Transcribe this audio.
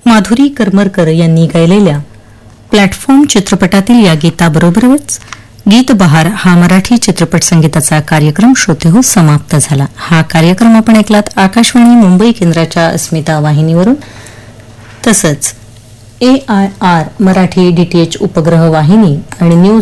माधुरी करमरकर यांनी गायलेल्या प्लॅटफॉर्म चित्रपटातील या गीताबरोबरच गीत बहार हा मराठी चित्रपट संगीताचा कार्यक्रम श्रोतेहो समाप्त झाला. हा कार्यक्रम आपण ऐकलात आकाशवाणी मुंबई केंद्राच्या अस्मिता वाहिनीवरून, तसंच AIR मराठी DTH उपग्रह वाहिनी आणि न्यूज